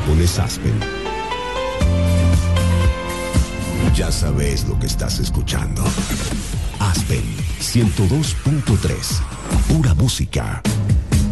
pones Aspen. Ya sabes lo que estás escuchando. Aspen 102.3. Pura música.